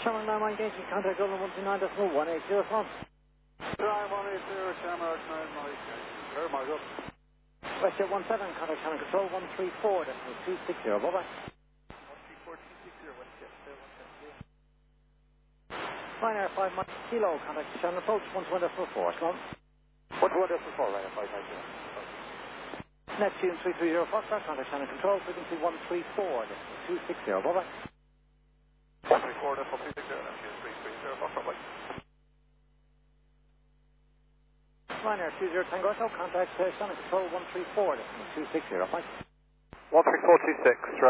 Shamrock 9 engaging contact Dublin 129.180 from. Drive 180, Shamrock 9 Very much up. Westjet 17, contact channel control 134.260, bye-bye. 134.260, Westjet 170. Ryanair 5 Mike Kilo, contact channel approach 121.4, come on. 121.4, Ryanair 5 Mike Kilo. Neptune 330 Foxtrot, contact channel control, frequency 134.260, bye-bye. 134.260, Neptune 330 Foxtrot, bye. Ryanair 20 Tango Echo, contact channel control 134.260, bye. 134.26,